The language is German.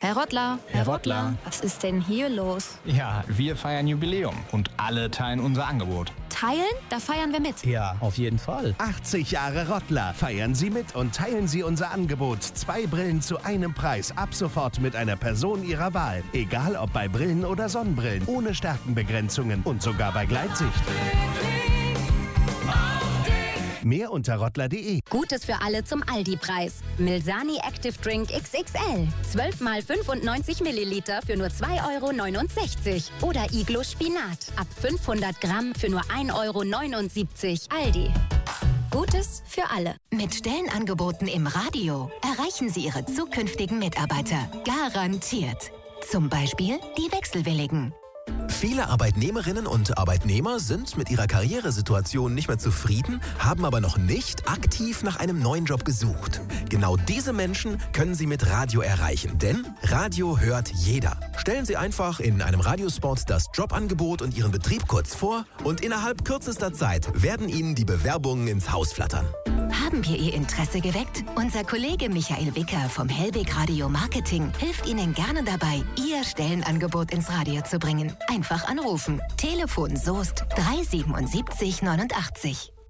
Herr Rottler. Herr Rottler. Was ist denn hier los? Ja, wir feiern Jubiläum und alle teilen unser Angebot. Teilen? Da feiern wir mit. Ja, auf jeden Fall. 80 Jahre Rottler. Feiern Sie mit und teilen Sie unser Angebot. 2 Brillen zu einem Preis. Ab sofort mit einer Person Ihrer Wahl. Egal ob bei Brillen oder Sonnenbrillen. Ohne Stärkenbegrenzungen und sogar bei Gleitsicht. Mehr unter rottler.de. Gutes für alle zum Aldi-Preis. Milsani Active Drink XXL. 12 mal 95 Milliliter für nur 2,69 €. Oder Iglo Spinat. Ab 500 Gramm für nur 1,79 €. Aldi. Gutes für alle. Mit Stellenangeboten im Radio erreichen Sie Ihre zukünftigen Mitarbeiter. Garantiert. Zum Beispiel die Wechselwilligen. Viele Arbeitnehmerinnen und Arbeitnehmer sind mit ihrer Karrieresituation nicht mehr zufrieden, haben aber noch nicht aktiv nach einem neuen Job gesucht. Genau diese Menschen können Sie mit Radio erreichen, denn Radio hört jeder. Stellen Sie einfach in einem Radiospot das Jobangebot und Ihren Betrieb kurz vor und innerhalb kürzester Zeit werden Ihnen die Bewerbungen ins Haus flattern. Haben wir Ihr Interesse geweckt? Unser Kollege Michael Wicker vom Hellweg Radio Marketing hilft Ihnen gerne dabei, Ihr Stellenangebot ins Radio zu bringen. Einfach anrufen. Telefon Soest 37789.